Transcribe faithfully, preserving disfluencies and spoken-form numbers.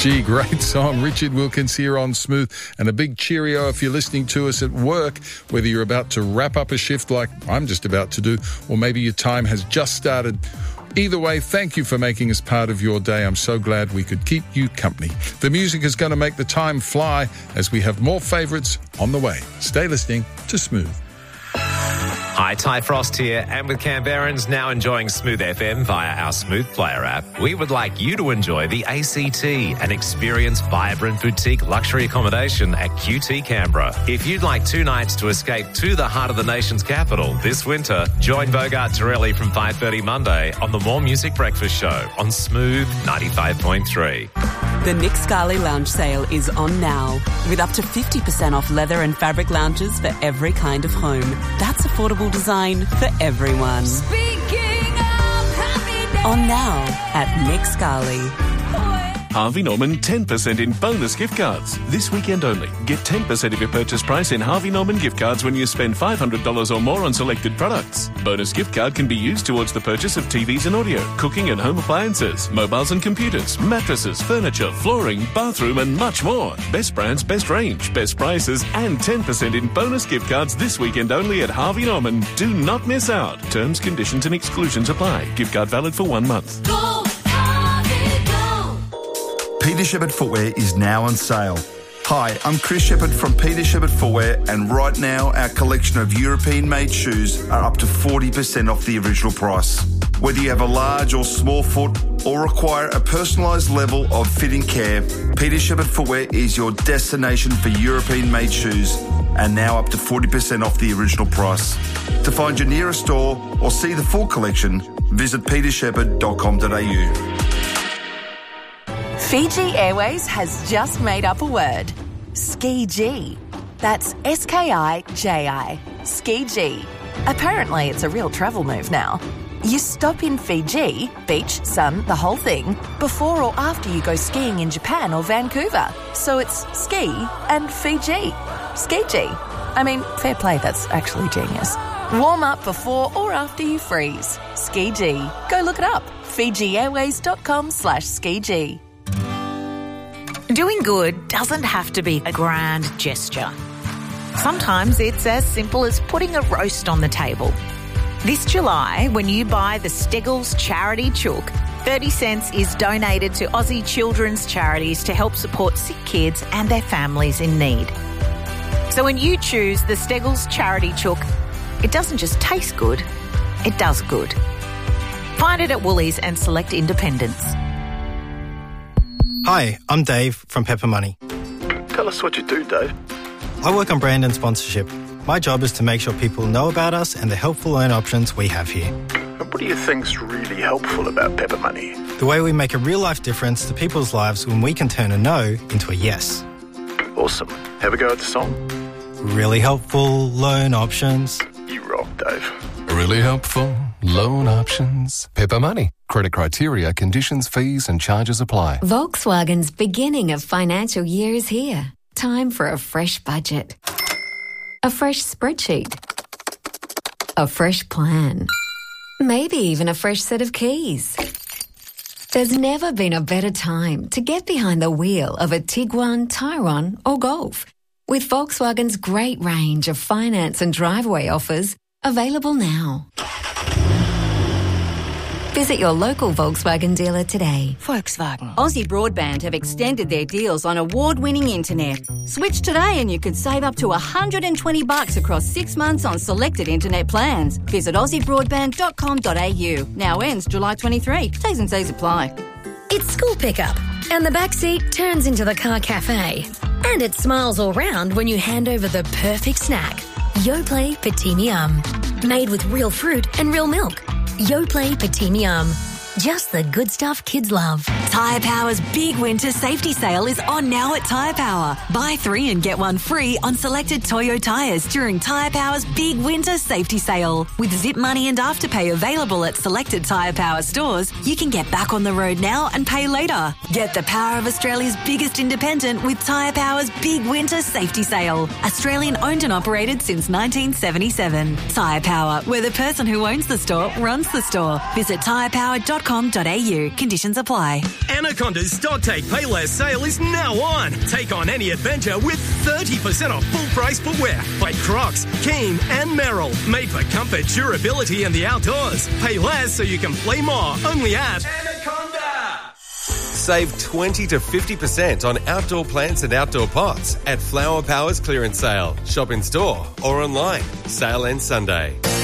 Gee, great song. Richard Wilkins here on Smooth. And a big cheerio if you're listening to us at work, whether you're about to wrap up a shift like I'm just about to do, or maybe your time has just started. Either way, thank you for making us part of your day. I'm so glad we could keep you company. The music is going to make the time fly as we have more favourites on the way. Stay listening to Smooth. Hi, Ty Frost here, and with Canberrans now enjoying Smooth F M via our Smooth Player app, we would like you to enjoy the A C T and experience vibrant boutique luxury accommodation at Q T Canberra. If you'd like two nights to escape to the heart of the nation's capital this winter, join Bogart Torelli from five thirty Monday on the More Music Breakfast Show on Smooth ninety-five point three. The Nick Scali Lounge Sale is on now, with up to fifty percent off leather and fabric lounges for every kind of home. That's affordable design for everyone. Speaking of happy On now at Nick Scali. Harvey Norman ten percent in bonus gift cards. This weekend only. Get ten percent of your purchase price in Harvey Norman gift cards when you spend five hundred dollars or more on selected products. Bonus gift card can be used towards the purchase of T Vs and audio, cooking and home appliances, mobiles and computers, mattresses, furniture, flooring, bathroom and much more. Best brands, best range, best prices and ten percent in bonus gift cards this weekend only at Harvey Norman. Do not miss out. Terms, conditions and exclusions apply. Gift card valid for one month. Go, Harvey, go. Peter Shepard Footwear is now on sale. Hi, I'm Chris Shepard from Peter Shepard Footwear, and right now our collection of European-made shoes are up to forty percent off the original price. Whether you have a large or small foot or require a personalised level of fitting care, Peter Shepard Footwear is your destination for European-made shoes, and now up to forty percent off the original price. To find your nearest store or see the full collection, visit peter shepard dot com dot a u. Fiji Airways has just made up a word. Ski-G. That's S K I J I. Ski-G. Apparently it's a real travel move now. You stop in Fiji, beach, sun, the whole thing, before or after you go skiing in Japan or Vancouver. So it's ski and Fiji. Ski-G. I mean, fair play, that's actually genius. Warm up before or after you freeze. Ski-G. Go look it up. Fiji Airways dot com slash ski-G. Doing good doesn't have to be a grand gesture. Sometimes it's as simple as putting a roast on the table. This July, when you buy the Steggles Charity Chook, thirty cents is donated to Aussie children's charities to help support sick kids and their families in need. So when you choose the Steggles Charity Chook, it doesn't just taste good, it does good. Find it at Woolies and select independents. Hi, I'm Dave from Pepper Money. Tell us what you do, Dave. I work on brand and sponsorship. My job is to make sure people know about us and the helpful loan options we have here. And what do you think's really helpful about Pepper Money? The way we make a real-life difference to people's lives when we can turn a no into a yes. Awesome. Have a go at the song. Really helpful loan options. You rock, Dave. Really helpful loan options. Pepper Money. Credit criteria, conditions, fees and charges apply. Volkswagen's beginning of financial year is here. Time for a fresh budget. A fresh spreadsheet. A fresh plan. Maybe even a fresh set of keys. There's never been a better time to get behind the wheel of a Tiguan, Tyrone or Golf. With Volkswagen's great range of finance and driveway offers available now. Visit your local Volkswagen dealer today. Volkswagen. Aussie Broadband have extended their deals on award-winning internet. Switch today and you could save up to one hundred twenty bucks across six months on selected internet plans. Visit aussie broadband dot com dot a u. Now ends July twenty-third. T's and C's apply. It's school pickup, and the backseat turns into the car cafe. And it smiles all round when you hand over the perfect snack. Yoplait Petit Yum. Made with real fruit and real milk. Yoplait Petit Yum. Just the good stuff kids love. Tyre Power's big winter safety sale is on now at Tyre Power. Buy three and get one free on selected Toyo tyres during Tyre Power's big winter safety sale. With Zip Money and Afterpay available at selected Tyre Power stores, you can get back on the road now and pay later. Get the power of Australia's biggest independent with Tyre Power's big winter safety sale. Australian owned and operated since nineteen seventy-seven. Tyre Power, where the person who owns the store runs the store. Visit tyre power dot com dot a u. Conditions apply. Anaconda's Stock Take Pay Less sale is now on. Take on any adventure with thirty percent off full price footwear like Crocs, Keen and Merrell. Made for comfort, durability and the outdoors. Pay less so you can play more. Only at Anaconda. Save twenty to fifty percent on outdoor plants and outdoor pots at Flower Power's clearance sale. Shop in store or online. Sale ends Sunday.